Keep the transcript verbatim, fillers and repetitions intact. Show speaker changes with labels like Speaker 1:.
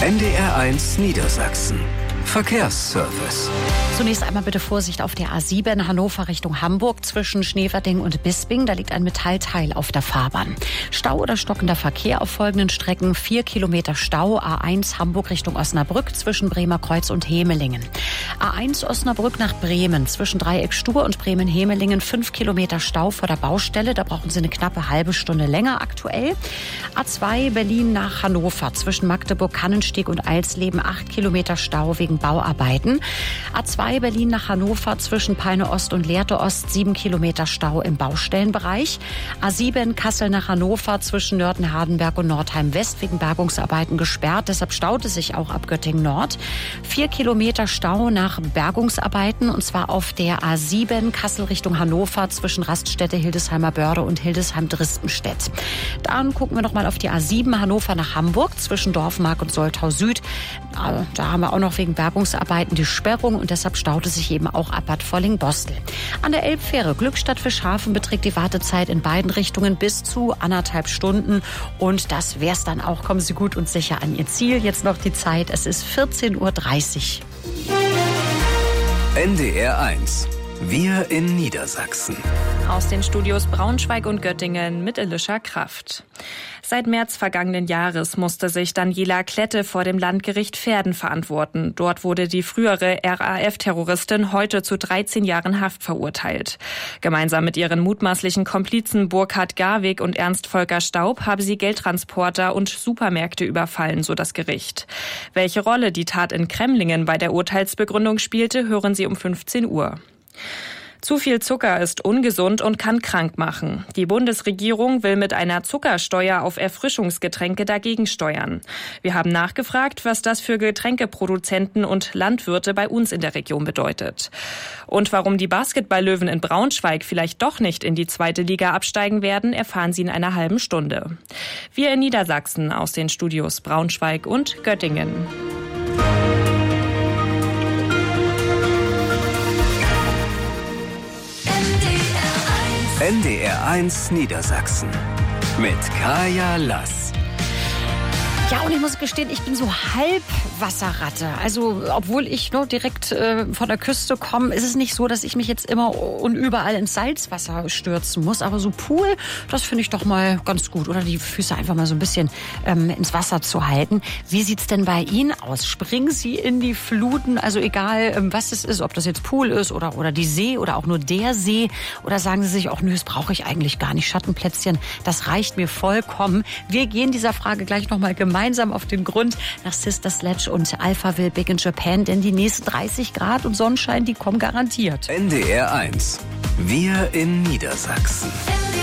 Speaker 1: N D R eins Niedersachsen. Verkehrsservice.
Speaker 2: Zunächst einmal bitte Vorsicht auf der A sieben Hannover Richtung Hamburg zwischen Schneverding und Bisping. Da liegt ein Metallteil auf der Fahrbahn. Stau oder stockender Verkehr auf folgenden Strecken. Vier Kilometer Stau. A eins Hamburg Richtung Osnabrück zwischen Bremer Kreuz und Hemelingen. A eins Osnabrück nach Bremen zwischen Dreieck Stur und Bremen-Hemelingen. Fünf Kilometer Stau vor der Baustelle. Da brauchen Sie eine knappe halbe Stunde länger aktuell. A zwei Berlin nach Hannover zwischen Magdeburg-Kannensteg und Eilsleben. Acht Kilometer Stau wegen Bauarbeiten. A zwei Berlin nach Hannover zwischen Peine Ost und Lehrte Ost. Sieben Kilometer Stau im Baustellenbereich. A sieben Kassel nach Hannover zwischen Nörten-Hardenberg und Nordheim West wegen Bergungsarbeiten gesperrt. Deshalb staut es sich auch ab Göttingen Nord. Vier Kilometer Stau nach Bergungsarbeiten und zwar auf der A sieben Kassel Richtung Hannover zwischen Raststätte Hildesheimer Börde und Hildesheim-Dristenstedt. Dann gucken wir noch mal auf die A sieben Hannover nach Hamburg zwischen Dorfmark und Soltau Süd. Da haben wir auch noch wegen Bergungsarbeiten die Sperrung und deshalb staut es sich eben auch ab Bad Volling-Bostel. An der Elbfähre Glückstadt Fischhafen beträgt die Wartezeit in beiden Richtungen bis zu anderthalb Stunden. Und das wär's dann auch. Kommen Sie gut und sicher an Ihr Ziel. Jetzt noch die Zeit. Es ist vierzehn Uhr dreißig.
Speaker 1: N D R eins. Wir in Niedersachsen.
Speaker 3: Aus den Studios Braunschweig und Göttingen mit Elisha Kraft. Seit März vergangenen Jahres musste sich Daniela Klette vor dem Landgericht Verden verantworten. Dort wurde die frühere R A F-Terroristin heute zu dreizehn Jahren Haft verurteilt. Gemeinsam mit ihren mutmaßlichen Komplizen Burkhard Garwig und Ernst Volker Staub habe sie Geldtransporter und Supermärkte überfallen, so das Gericht. Welche Rolle die Tat in Kremlingen bei der Urteilsbegründung spielte, hören Sie um fünfzehn Uhr. Zu viel Zucker ist ungesund und kann krank machen. Die Bundesregierung will mit einer Zuckersteuer auf Erfrischungsgetränke dagegen steuern. Wir haben nachgefragt, was das für Getränkeproduzenten und Landwirte bei uns in der Region bedeutet. Und warum die Basketballlöwen in Braunschweig vielleicht doch nicht in die zweite Liga absteigen werden, erfahren Sie in einer halben Stunde. Wir in Niedersachsen aus den Studios Braunschweig und Göttingen.
Speaker 1: N D R eins Niedersachsen mit Kaya Lass.
Speaker 2: Ja, und ich muss gestehen, ich bin so halb Wasserratte. Also, obwohl ich nur direkt äh, von der Küste komme, ist es nicht so, dass ich mich jetzt immer und überall ins Salzwasser stürzen muss. Aber so Pool, das finde ich doch mal ganz gut. Oder die Füße einfach mal so ein bisschen ähm, ins Wasser zu halten. Wie sieht's denn bei Ihnen aus? Springen Sie in die Fluten? Also egal, ähm, was es ist, ob das jetzt Pool ist oder, oder die See oder auch nur der See. Oder sagen Sie sich auch, nö, das brauche ich eigentlich gar nicht. Schattenplätzchen, das reicht mir vollkommen. Wir gehen dieser Frage gleich nochmal gemeinsam auf den Grund nach Sister Sledge und Alphaville Big in Japan, denn die nächsten dreißig Grad und Sonnenschein, die kommen garantiert.
Speaker 1: N D R eins. Wir in Niedersachsen.